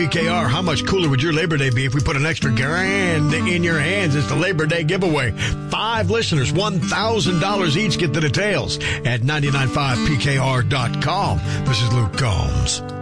PKR, how much cooler would your Labor Day be if we put an extra grand in your hands? It's the Labor Day giveaway. 5 listeners, $1,000 each. Get the details at 995pkr.com. This is Luke Combs.